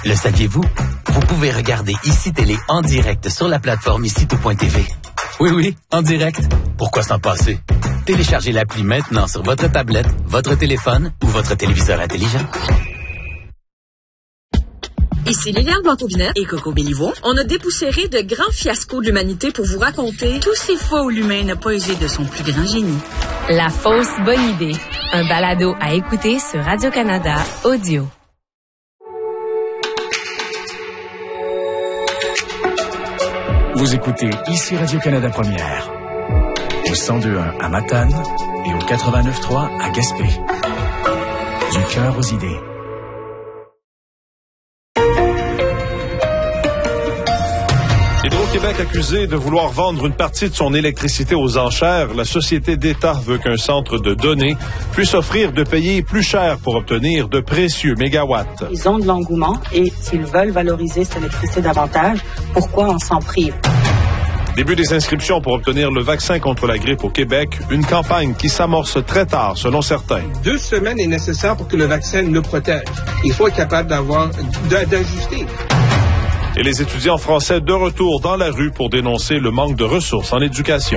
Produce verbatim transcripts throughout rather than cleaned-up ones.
Le saviez-vous? Vous pouvez regarder Ici Télé en direct sur la plateforme ici tout point t v. Oui, oui, en direct. Pourquoi s'en passer? Téléchargez l'appli maintenant sur votre tablette, votre téléphone ou votre téléviseur intelligent. Ici Liliane Blanc-Aubiner et Coco Béliveau. On a dépoussiéré de grands fiascos de l'humanité pour vous raconter tous ces fois où l'humain n'a pas usé de son plus grand génie. La fausse bonne idée. Un balado à écouter sur Radio-Canada Audio. Vous écoutez ici Radio-Canada Première, au cent deux point un à Matane et au quatre-vingt-neuf point trois à Gaspé. Du cœur aux idées. Hydro-Québec accusé de vouloir vendre une partie de son électricité aux enchères. La société d'État veut qu'un centre de données puisse offrir de payer plus cher pour obtenir de précieux mégawatts. Ils ont de l'engouement et s'ils veulent valoriser cette électricité davantage, pourquoi on s'en prive? Début des inscriptions pour obtenir le vaccin contre la grippe au Québec, une campagne qui s'amorce très tard selon certains. Deux semaines est nécessaire pour que le vaccin nous protège. Il faut être capable d'avoir, d'ajuster. Et les étudiants français de retour dans la rue pour dénoncer le manque de ressources en éducation.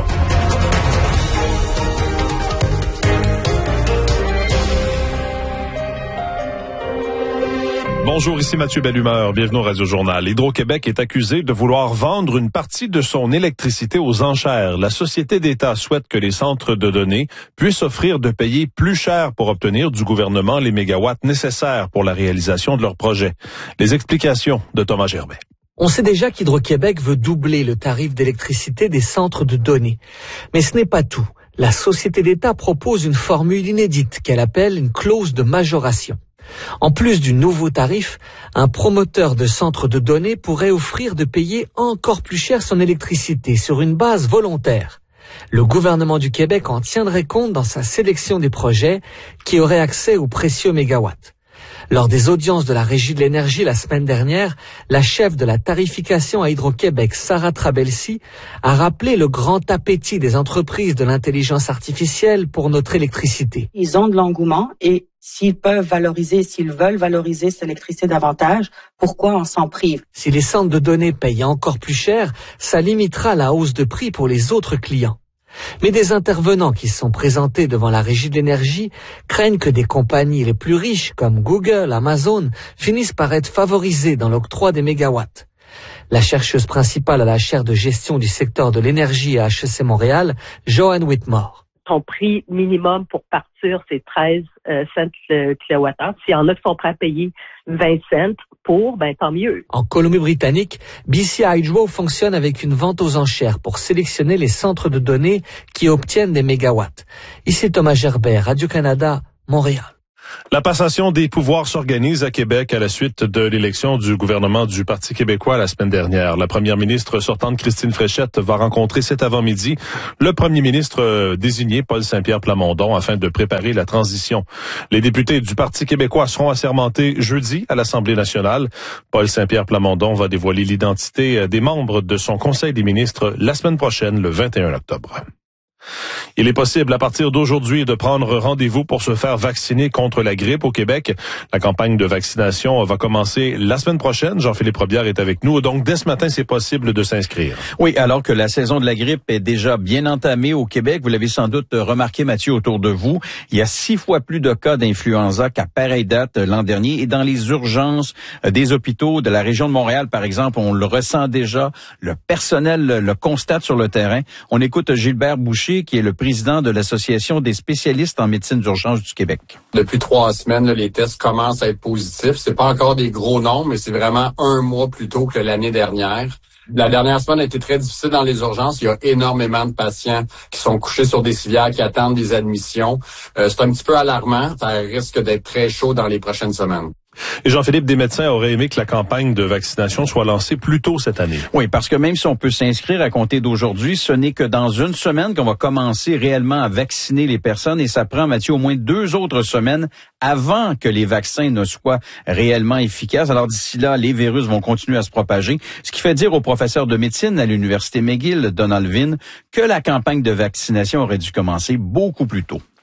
Bonjour, ici Mathieu Bellumeur. Bienvenue au Radio-Journal. Hydro-Québec est accusé de vouloir vendre une partie de son électricité aux enchères. La société d'État souhaite que les centres de données puissent offrir de payer plus cher pour obtenir du gouvernement les mégawatts nécessaires pour la réalisation de leur projet. Les explications de Thomas Gerbet. On sait déjà qu'Hydro-Québec veut doubler le tarif d'électricité des centres de données. Mais ce n'est pas tout. La société d'État propose une formule inédite qu'elle appelle une clause de majoration. En plus du nouveau tarif, un promoteur de centres de données pourrait offrir de payer encore plus cher son électricité sur une base volontaire. Le gouvernement du Québec en tiendrait compte dans sa sélection des projets qui auraient accès aux précieux mégawatts. Lors des audiences de la Régie de l'énergie la semaine dernière, la chef de la tarification à Hydro-Québec, Sarah Trabelsi, a rappelé le grand appétit des entreprises de l'intelligence artificielle pour notre électricité. Ils ont de l'engouement et s'ils peuvent valoriser, s'ils veulent valoriser cette électricité davantage, pourquoi on s'en prive? Si les centres de données payent encore plus cher, ça limitera la hausse de prix pour les autres clients. Mais des intervenants qui se sont présentés devant la Régie de l'énergie craignent que des compagnies les plus riches comme Google, Amazon finissent par être favorisées dans l'octroi des mégawatts. La chercheuse principale à la chaire de gestion du secteur de l'énergie à H E C Montréal, Joanne Whitmore. Son prix minimum pour partir, c'est treize euh, cents le kilowattheure. S'il y en a qui sont prêts à payer vingt cents pour, ben tant mieux. En Colombie-Britannique, B C Hydro fonctionne avec une vente aux enchères pour sélectionner les centres de données qui obtiennent des mégawatts. Ici Thomas Gerbert, Radio-Canada, Montréal. La passation des pouvoirs s'organise à Québec à la suite de l'élection du gouvernement du Parti québécois la semaine dernière. La première ministre sortante Christine Fréchette va rencontrer cet avant-midi le premier ministre désigné Paul Saint-Pierre Plamondon afin de préparer la transition. Les députés du Parti québécois seront assermentés jeudi à l'Assemblée nationale. Paul Saint-Pierre Plamondon va dévoiler l'identité des membres de son Conseil des ministres la semaine prochaine, le vingt et un octobre. Il est possible à partir d'aujourd'hui de prendre rendez-vous pour se faire vacciner contre la grippe au Québec. La campagne de vaccination va commencer la semaine prochaine. Jean-Philippe Robillard est avec nous. Donc, dès ce matin, c'est possible de s'inscrire. Oui, alors que la saison de la grippe est déjà bien entamée au Québec. Vous l'avez sans doute remarqué, Mathieu, autour de vous. Il y a six fois plus de cas d'influenza qu'à pareille date l'an dernier. Et dans les urgences des hôpitaux de la région de Montréal, par exemple, on le ressent déjà. Le personnel le constate sur le terrain. On écoute Gilbert Boucher, qui est le président de l'Association des spécialistes en médecine d'urgence du Québec. Depuis trois semaines, là, les tests commencent à être positifs. C'est pas encore des gros nombres, mais c'est vraiment un mois plus tôt que l'année dernière. La dernière semaine a été très difficile dans les urgences. Il y a énormément de patients qui sont couchés sur des civières, qui attendent des admissions. Euh, c'est un petit peu alarmant. Ça risque d'être très chaud dans les prochaines semaines. Et Jean-Philippe, des médecins auraient aimé que la campagne de vaccination soit lancée plus tôt cette année. Oui, parce que même si on peut s'inscrire à compter d'aujourd'hui, ce n'est que dans une semaine qu'on va commencer réellement à vacciner les personnes et ça prend, Mathieu, au moins deux autres semaines avant que les vaccins ne soient réellement efficaces. Alors d'ici là, les virus vont continuer à se propager, ce qui fait dire au professeur de médecine à l'Université McGill, Donald Vin, que la campagne de vaccination aurait dû commencer beaucoup plus tôt.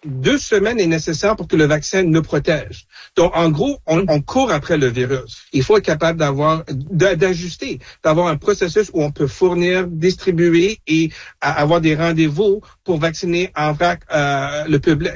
deux semaines est nécessaire pour que le vaccin nous protège. Donc, en gros, on, on court après le virus. Il faut être capable d'avoir, d'ajuster, d'avoir un processus où on peut fournir, distribuer et avoir des rendez-vous pour vacciner en vrac euh, le public.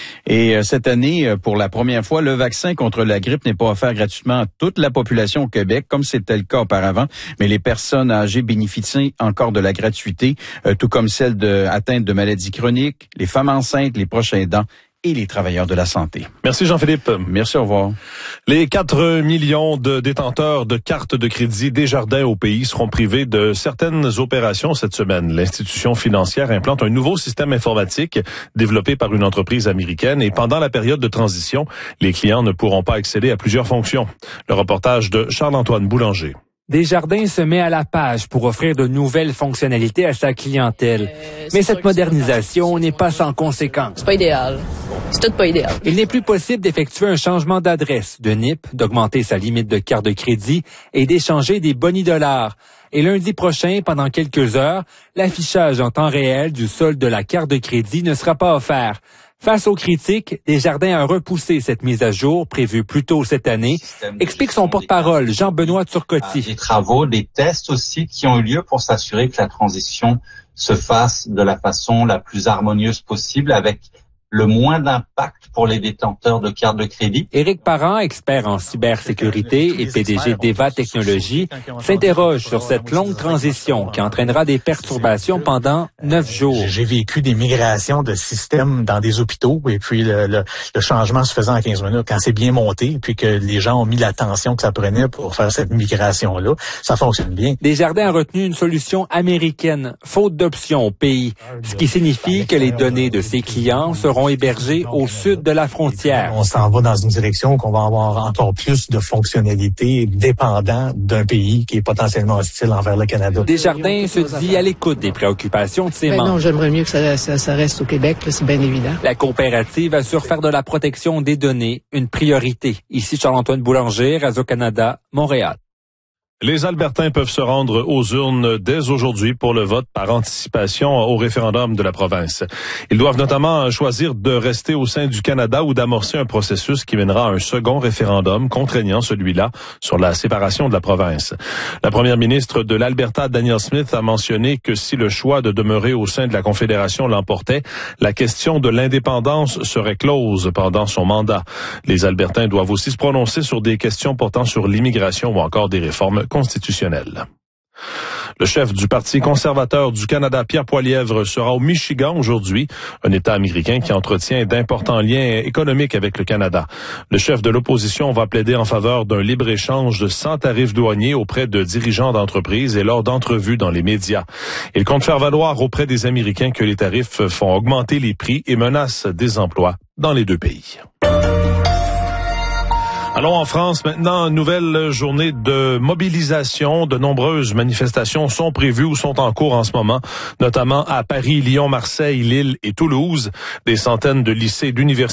Et euh, cette année, euh, pour la première fois, le vaccin contre la grippe n'est pas offert gratuitement à toute la population au Québec, comme c'était le cas auparavant, mais les personnes âgées bénéficient encore de la gratuité, euh, tout comme celles de, atteintes de maladies chroniques, les femmes enceintes, les proches aidants et les travailleurs de la santé. Merci Jean-Philippe. Merci, au revoir. Les quatre millions de détenteurs de cartes de crédit Desjardins au pays seront privés de certaines opérations cette semaine. L'institution financière implante un nouveau système informatique développé par une entreprise américaine et pendant la période de transition, les clients ne pourront pas accéder à plusieurs fonctions. Le reportage de Charles-Antoine Boulanger. Desjardins se met à la page pour offrir de nouvelles fonctionnalités à sa clientèle. Euh, Mais cette modernisation n'est pas sans conséquences. C'est pas idéal. C'est tout pas idéal. Il n'est plus possible d'effectuer un changement d'adresse, de N I P, d'augmenter sa limite de carte de crédit et d'échanger des bonnies dollars. Et lundi prochain, pendant quelques heures, l'affichage en temps réel du solde de la carte de crédit ne sera pas offert. Face aux critiques, Desjardins a repoussé cette mise à jour prévue plus tôt cette année, explique son porte-parole Jean-Benoît Turcotte. Des travaux, des tests aussi qui ont eu lieu pour s'assurer que la transition se fasse de la façon la plus harmonieuse possible avec le moins d'impact pour les détenteurs de cartes de crédit. Éric Parent, expert en cybersécurité et P D G d'Eva Technologies, s'interroge sur cette longue transition qui entraînera des perturbations pendant neuf jours. J'ai vécu des migrations de systèmes dans des hôpitaux et puis le, le, le changement se faisait en quinze minutes. Quand c'est bien monté puis que les gens ont mis l'attention que ça prenait pour faire cette migration-là, ça fonctionne bien. Desjardins a retenu une solution américaine, faute d'options au pays, ce qui signifie que les données de ses clients seront hébergés au sud de la frontière. On s'en va dans une direction qu'on va avoir encore plus de fonctionnalités dépendant d'un pays qui est potentiellement hostile envers le Canada. Desjardins se dit à l'écoute des préoccupations de ses ben membres. Non, j'aimerais mieux que ça, ça, ça reste au Québec, là, c'est bien évident. La coopérative assure faire de la protection des données une priorité. Ici Charles-Antoine Boulanger, Radio-Canada, Montréal. Les Albertains peuvent se rendre aux urnes dès aujourd'hui pour le vote par anticipation au référendum de la province. Ils doivent notamment choisir de rester au sein du Canada ou d'amorcer un processus qui mènera à un second référendum contraignant celui-là sur la séparation de la province. La première ministre de l'Alberta, Danielle Smith, a mentionné que si le choix de demeurer au sein de la Confédération l'emportait, la question de l'indépendance serait close pendant son mandat. Les Albertains doivent aussi se prononcer sur des questions portant sur l'immigration ou encore des réformes constitutionnelle. Le chef du Parti conservateur du Canada, Pierre Poilievre, sera au Michigan aujourd'hui, un État américain qui entretient d'importants liens économiques avec le Canada. Le chef de l'opposition va plaider en faveur d'un libre-échange sans tarifs douaniers auprès de dirigeants d'entreprises et lors d'entrevues dans les médias. Il compte faire valoir auprès des Américains que les tarifs font augmenter les prix et menacent des emplois dans les deux pays. Allons en France maintenant, nouvelle journée de mobilisation. De nombreuses manifestations sont prévues ou sont en cours en ce moment, notamment à Paris, Lyon, Marseille, Lille et Toulouse. Des centaines de lycées et d'universités